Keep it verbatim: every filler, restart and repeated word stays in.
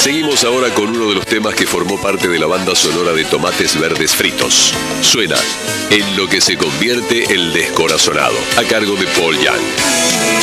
Seguimos ahora con uno de los temas que formó parte de la banda sonora de Tomates Verdes Fritos. Suena En lo que se convierte el descorazonado, a cargo de Paul Young.